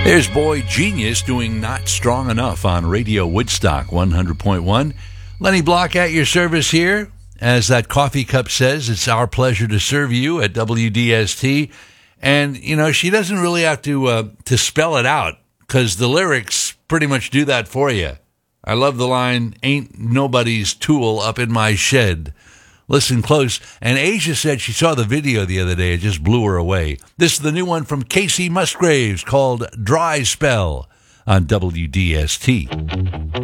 There's Boy Genius doing Not Strong Enough on Radio Woodstock 100.1. Lenny Block at your service here. As that coffee cup says, it's our pleasure to serve you at WDST. And, you know, she doesn't really have to spell it out because the lyrics pretty much do that for you. I love the line, "Ain't nobody's tool up in my shed." Listen close. And Asia said she saw the video the other day. It just blew her away. This is the new one from Casey Musgraves called Dry Spell on WDST.